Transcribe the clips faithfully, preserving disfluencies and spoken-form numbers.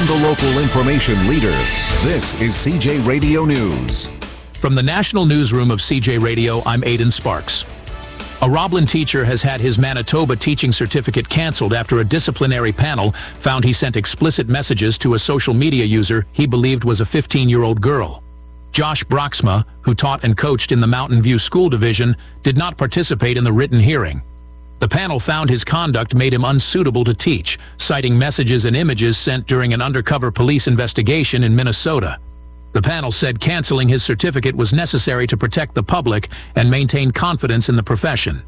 From the local information leader, this is C J Radio News. From the National Newsroom of C J Radio, I'm Aidan Sparks. A Roblin teacher has had his Manitoba teaching certificate canceled after a disciplinary panel found he sent explicit messages to a social media user he believed was a fifteen-year-old girl. Josh Broxma, who taught and coached in the Mountain View School Division, did not participate in the written hearing. The panel found his conduct made him unsuitable to teach, citing messages and images sent during an undercover police investigation in Minnesota. The panel said canceling his certificate was necessary to protect the public and maintain confidence in the profession.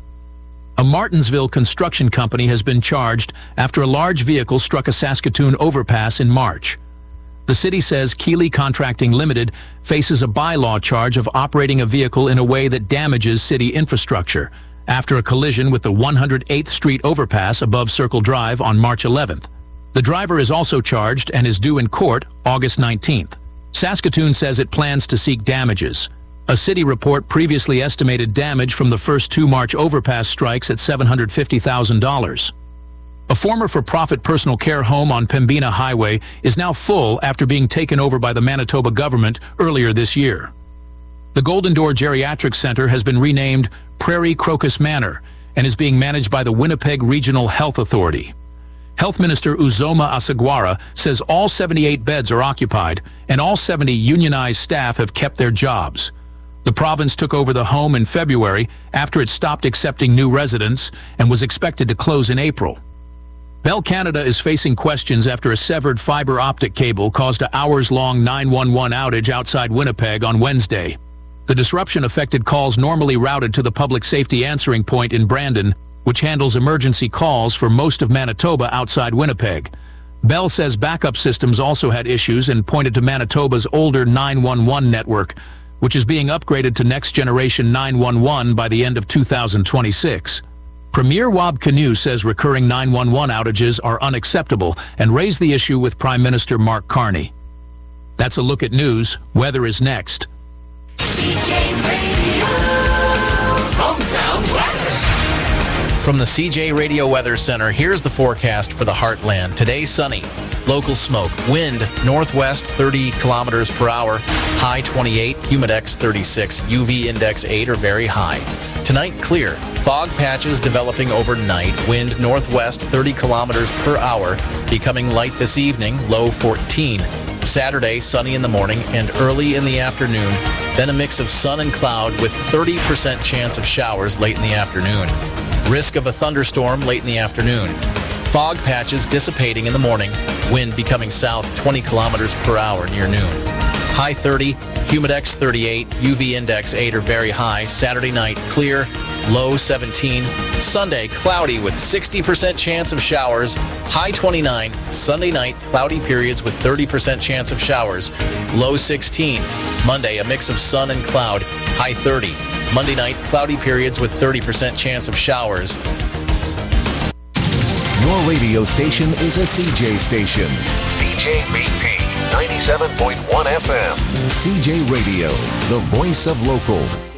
A Martinsville construction company has been charged after a large vehicle struck a Saskatoon overpass in March. The city says Keeley Contracting Limited faces a bylaw charge of operating a vehicle in a way that damages city infrastructure after a collision with the one hundred eighth Street overpass above Circle Drive on March eleventh. The driver is also charged and is due in court August nineteenth. Saskatoon says it plans to seek damages. A city report previously estimated damage from the first two March overpass strikes at seven hundred fifty thousand dollars. A former for-profit personal care home on Pembina Highway is now full after being taken over by the Manitoba government earlier this year. The Golden Door Geriatric Center has been renamed Prairie Crocus Manor and is being managed by the Winnipeg Regional Health Authority. Health Minister Uzoma Asagwara says all seventy-eight beds are occupied and all seventy unionized staff have kept their jobs. The province took over the home in February after it stopped accepting new residents and was expected to close in April. Bell Canada is facing questions after a severed fiber optic cable caused an hours-long nine one one outage outside Winnipeg on Wednesday. The disruption affected calls normally routed to the public safety answering point in Brandon, which handles emergency calls for most of Manitoba outside Winnipeg. Bell says backup systems also had issues and pointed to Manitoba's older nine one one network, which is being upgraded to next-generation nine one one by the end of two thousand twenty-six. Premier Wab Kinew says recurring nine one one outages are unacceptable and raised the issue with Prime Minister Mark Carney. That's a look at news. Weather is next. C J Radio Hometown Weather. From the C J Radio Weather Center, here's the forecast for the Heartland. Today, sunny. Local smoke. Wind, northwest, thirty kilometers per hour. High twenty-eight. Humidex thirty-six. U V index eight or very high. Tonight, clear. Fog patches developing overnight. Wind northwest, thirty kilometers per hour. Becoming light this evening. Low fourteen. Saturday, sunny in the morning and early in the afternoon. Then a mix of sun and cloud with thirty percent chance of showers late in the afternoon. Risk of a thunderstorm late in the afternoon. Fog patches dissipating in the morning. Wind becoming south twenty kilometers per hour near noon. High thirty, Humidex thirty-eight, U V index eight or very high. Saturday night, clear, low seventeen. Sunday, cloudy with sixty percent chance of showers. High twenty-nine. Sunday night, cloudy periods with thirty percent chance of showers. Low sixteen. Monday, a mix of sun and cloud. High thirty. Monday night, cloudy periods with thirty percent chance of showers. Your radio station is a C J station. C J B P ninety-seven point one F M. C J Radio, the voice of local.